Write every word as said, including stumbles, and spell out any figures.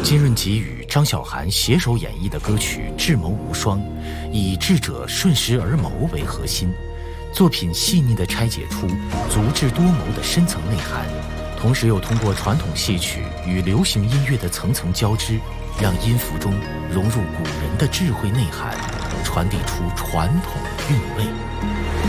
金润吉与张小涵携手演绎的歌曲《智谋无双》，以智者顺时而谋为核心，作品细腻地拆解出足智多谋的深层内涵，同时又通过传统戏曲与流行音乐的层层交织，让音符中融入古人的智慧内涵，传递出传统韵味。